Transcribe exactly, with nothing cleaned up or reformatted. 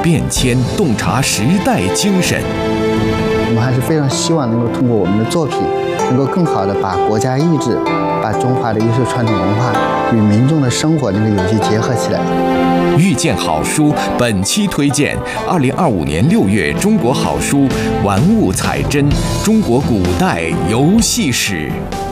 变迁，洞察时代精神。 我们还是非常希望能够通过我们的作品，能够更好地把国家意志、把中华的优秀传统文化与民众的生活能够有机结合起来。 遇见好书本期推荐二零二五年六月中国好书玩物采珍中国古代游戏史。